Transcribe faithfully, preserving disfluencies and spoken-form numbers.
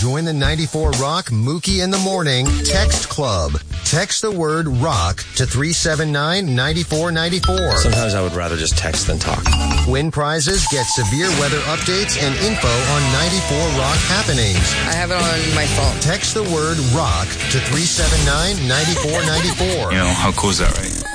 Join the ninety-four Rock Mookie in the Morning Text Club. Text the word rock to three seven nine, nine four nine four. Sometimes I would rather just text than talk. Win prizes, get severe weather updates, and info on ninety-four Rock happenings. I have it on my phone. Text the word rock to three seven nine, nine four nine four. You know, how cool is that, right?